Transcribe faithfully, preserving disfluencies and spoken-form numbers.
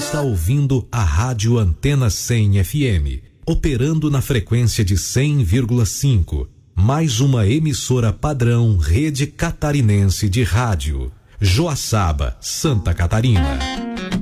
está ouvindo a Rádio Antena cem F M, operando na frequência de cem vírgula cinco, mais uma emissora padrão Rede Catarinense de Rádio. Joaçaba, Santa Catarina.